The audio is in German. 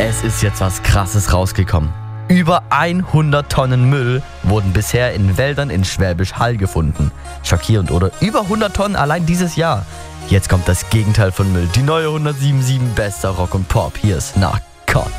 Es ist jetzt was Krasses rausgekommen. Über 100 Tonnen Müll wurden bisher in Wäldern in Schwäbisch Hall gefunden. Schockierend, oder? Über 100 Tonnen allein dieses Jahr. Jetzt kommt das Gegenteil von Müll. Die neue 107.7 bester Rock und Pop. Hier ist nach